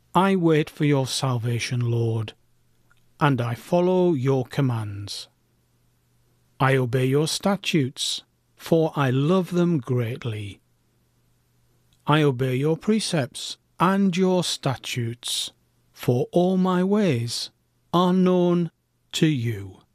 I wait for your salvation, Lord, and I follow your commands. I obey your statutes, for I love them greatly. I obey your precepts and your statutes, for all my ways are known to you.